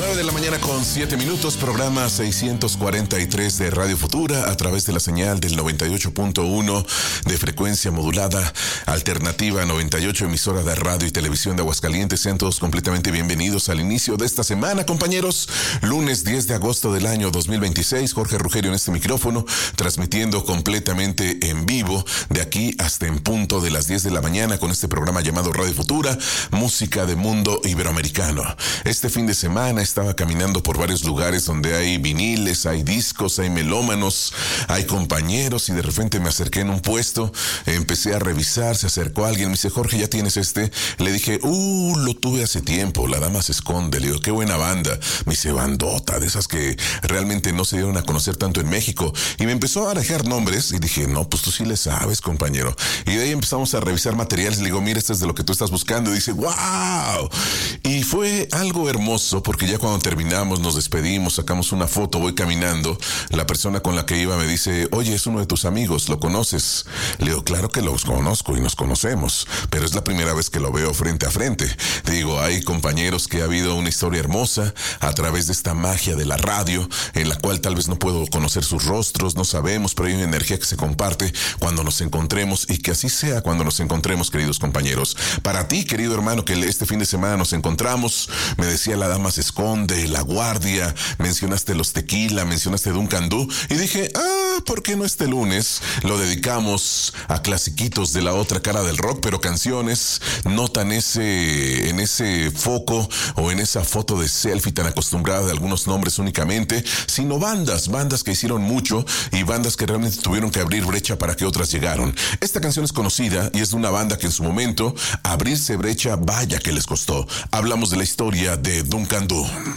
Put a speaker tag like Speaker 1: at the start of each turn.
Speaker 1: 9:07 programa 643 de Radio Futura a través de la señal del 98.1 de frecuencia modulada, Alternativa 98, emisora de radio y televisión de Aguascalientes. Sean todos completamente bienvenidos al inicio de esta semana, compañeros. Lunes 10 de agosto del año 2026, Jorge Rugerio en este micrófono, transmitiendo completamente en vivo de aquí hasta en punto de las 10 de la mañana con este programa llamado Radio Futura, música de mundo iberoamericano. Este fin de semana estaba caminando por varios lugares donde hay viniles, hay discos, hay melómanos, hay compañeros, y de repente me acerqué en un puesto, empecé a revisar, se acercó alguien, me dice: Jorge, ¿ya tienes este? Le dije: lo tuve hace tiempo, La Dama se esconde. Le digo: qué buena banda. Me dice: bandota, de esas que realmente no se dieron a conocer tanto en México. Y me empezó a dejar nombres y dije: no, pues tú sí le sabes, compañero. Y de ahí empezamos a revisar materiales. Le digo: mira, este es de lo que tú estás buscando. Y dice: wow. Y fue algo hermoso porque ya cuando terminamos nos despedimos, sacamos una foto, voy caminando, la persona con la que iba me dice: oye, es uno de tus amigos, ¿lo conoces? Le digo: claro que los conozco y nos conocemos, pero es la primera vez que lo veo frente a frente. Te digo, hay compañeros que ha habido una historia hermosa a través de esta magia de la radio, en la cual tal vez no puedo conocer sus rostros, no sabemos, pero hay una energía que se comparte cuando nos encontremos, y que así sea cuando nos encontremos, queridos compañeros. Para ti, querido hermano, que este fin de semana nos encontramos, me decía: La Dama se esconde, La Guardia, mencionaste los Tequila, mencionaste Duncan Du, y dije: ¿por qué no este lunes lo dedicamos a clasiquitos de la otra cara del rock, pero canciones no tan en ese foco o en esa foto de selfie tan acostumbrada de algunos nombres únicamente, sino bandas que hicieron mucho y bandas que realmente tuvieron que abrir brecha para que otras llegaron? Esta canción es conocida y es de una banda que en su momento abrirse brecha, vaya que les costó. Hablamos de la historia de Duncan Du.